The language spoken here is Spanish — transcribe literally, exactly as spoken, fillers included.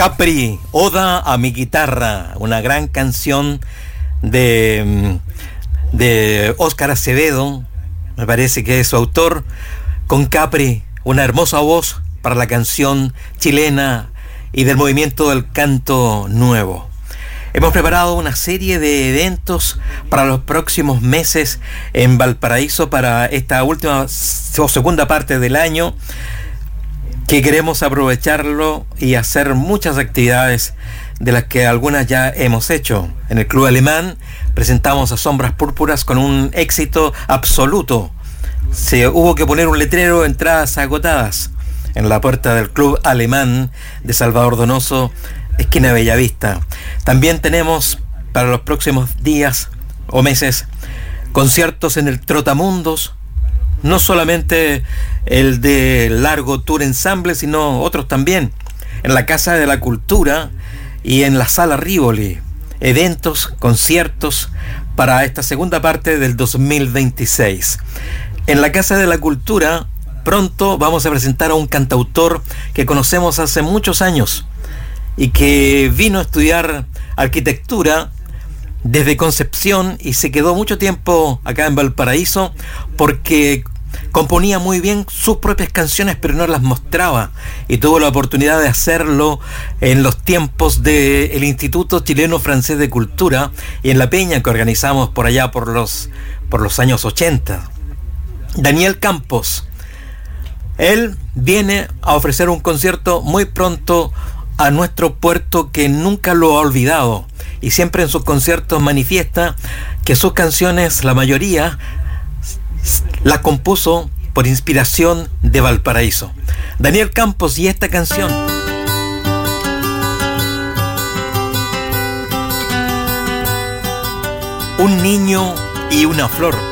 Capri, Oda a mi guitarra, una gran canción de, de Óscar Acevedo, me parece que es su autor, con Capri, una hermosa voz para la canción chilena y del movimiento del canto nuevo. Hemos preparado una serie de eventos para los próximos meses en Valparaíso para esta última o segunda parte del año, que queremos aprovecharlo y hacer muchas actividades, de las que algunas ya hemos hecho. En el Club Alemán presentamos a Sombras Púrpuras con un éxito absoluto. Se hubo que poner un letrero, entradas agotadas, en la puerta del Club Alemán de Salvador Donoso, esquina Bellavista. También tenemos para los próximos días o meses conciertos en el Trotamundos, no solamente el de Largo Tour Ensemble, sino otros también, en la Casa de la Cultura y en la Sala Rivoli. Eventos, conciertos para esta segunda parte del dos mil veintiséis. En la Casa de la Cultura pronto vamos a presentar a un cantautor que conocemos hace muchos años y que vino a estudiar arquitectura desde Concepción y se quedó mucho tiempo acá en Valparaíso porque componía muy bien sus propias canciones, pero no las mostraba, y tuvo la oportunidad de hacerlo en los tiempos del Instituto Chileno Francés de Cultura y en la peña que organizamos por allá por los, por los años ochenta. Daniel Campos, él viene a ofrecer un concierto muy pronto a nuestro puerto, que nunca lo ha olvidado, y siempre en sus conciertos manifiesta que sus canciones, la mayoría, las compuso por inspiración de Valparaíso. Daniel Campos y esta canción. Un niño y una flor.